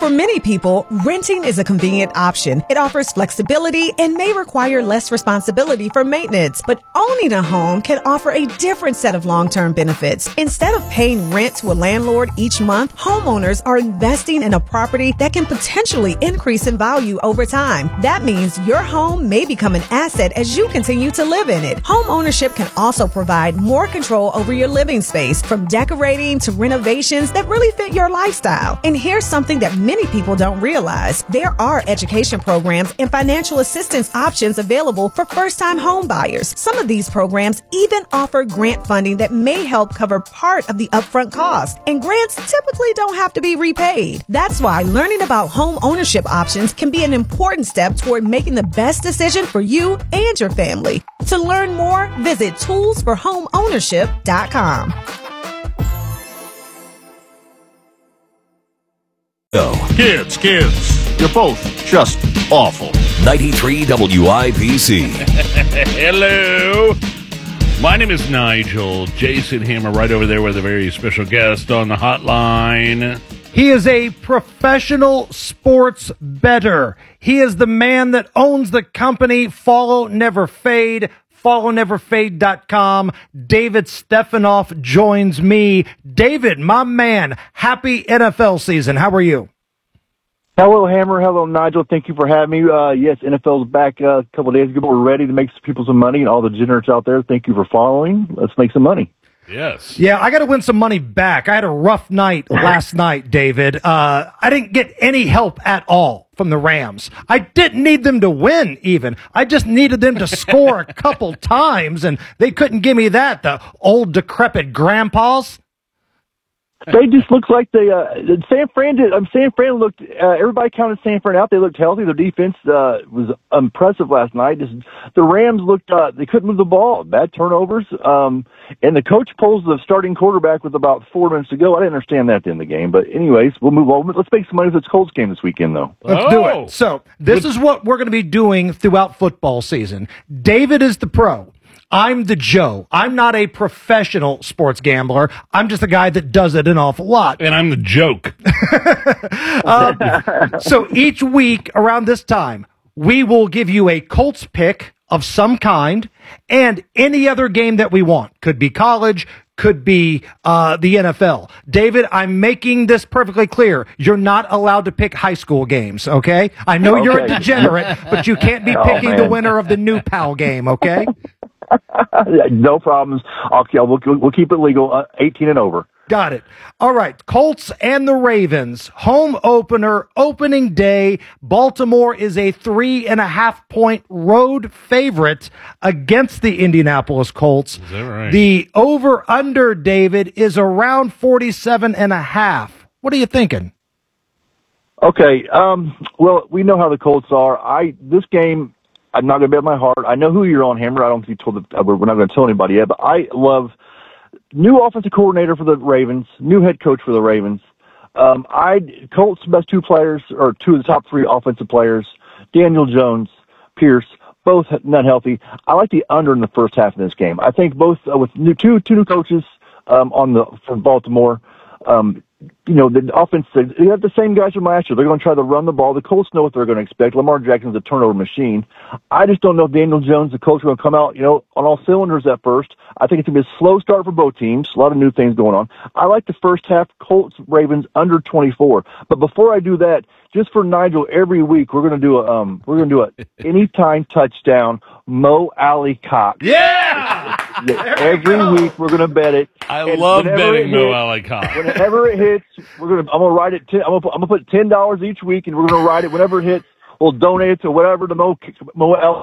many people, renting is a convenient option. It offers flexibility and may require less responsibility for maintenance, but owning a home can offer a different set of long-term benefits. Instead of paying rent to a landlord each month, homeowners are investing in a property that can potentially increase in value over time. That means your home may become an asset as you continue to live in it. Home ownership can also provide more control over your living space, from decorating to renovations that really fit your lifestyle. And here's something that many people don't realize. There are education programs and financial assistance options available for first-time home buyers. Some of these programs even offer grant funding that may help cover part of the upfront cost. And grants typically don't have to be repaid. That's why learning about home ownership options can be an important step toward making the best decision for you and your family. To learn more, visit toolsforhomeownership.com. Kids, you're both just awful. 93 WIPC. Hello. My name is Nigel. Jason Hammer right over there with a very special guest on the hotline. He is a professional sports bettor. He is the man that owns the company Follow Never Fade. FollowNeverFade.com. David Stefanoff joins me. David, my man, happy NFL season. How are you? Hello, Hammer. Hello, Nigel. Thank you for having me. Yes, NFL's back a couple of days ago. We're ready to make some people some money, and all the degenerates out there, thank you for following. Let's make some money. Yes. Yeah, I got to win some money back. I had a rough night last night, David. I didn't get any help at all from the Rams. I didn't need them to win, even. I just needed them to score a couple times, and they couldn't give me that, the old decrepit grandpas. They just look like San Fran did. San Fran looked. Everybody counted San Fran out. They looked healthy. Their defense was impressive last night. The Rams looked. They couldn't move the ball. Bad turnovers. And the coach pulls the starting quarterback with about 4 minutes to go. I didn't understand that at the end of the game. But anyways, we'll move on. Let's make some money for this Colts game this weekend, though. Let's do it. So this is what we're going to be doing throughout football season. David is the pro. I'm the Joe. I'm not a professional sports gambler. I'm just a guy that does it an awful lot. And I'm the joke. So each week around this time, we will give you a Colts pick of some kind and any other game that we want. Could be college, could be the NFL. David, I'm making this perfectly clear. You're not allowed to pick high school games, okay? I know you're a degenerate, but you can't be picking the winner of the New Pal game, okay? No problems. We'll keep it legal, 18 and over. Got it. All right. Colts and the Ravens. Home opener, opening day. Baltimore is a 3.5-point road favorite against the Indianapolis Colts. Is that right? The over-under, David, is around 47.5. What are you thinking? Okay. Well, we know how the Colts are. This game, I'm not going to bet my heart. I know who you're on, Hammer. I don't think you told we're not going to tell anybody yet, but I love new offensive coordinator for the Ravens, new head coach for the Ravens. Colts' best two players, or two of the top three offensive players, Daniel Jones, Pierce, both not healthy. I like the under in the first half of this game. I think both with two new coaches from Baltimore. The offense, they have the same guys from last year. They're going to try to run the ball. The Colts know what they're going to expect. Lamar Jackson's a turnover machine. I just don't know if Daniel Jones, the coach, are going to come out, on all cylinders at first. I think it's going to be a slow start for both teams. A lot of new things going on. I like the first half, Colts, Ravens, under 24. But before I do that, just for Nigel, every week we're going to do a anytime touchdown Mo Alley Cox. Yeah! Every week we're going to bet it. I love betting Mo Alley Cox. Whenever it hits, I'm going to write it. I'm going to put $10 each week, and we're going to write it. Whenever it hits, we'll donate it to whatever the Mo Alley.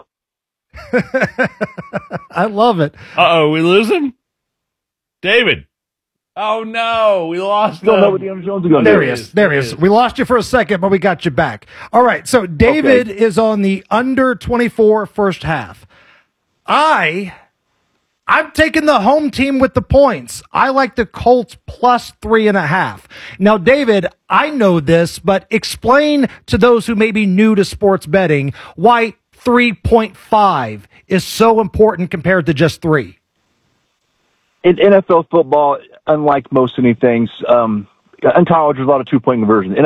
I love it. Uh-oh, we lose him? David. Oh, no, we lost him. Don't know what Daniel Jones is going to do. There he is. We lost you for a second, but we got you back. All right, so David is on the under 24 first half. I'm taking the home team with the points. I like the Colts plus 3.5. Now, David, I know this, but explain to those who may be new to sports betting why 3.5 is so important compared to just 3. In NFL football, unlike most anything, in college, there's a lot of two-point conversion.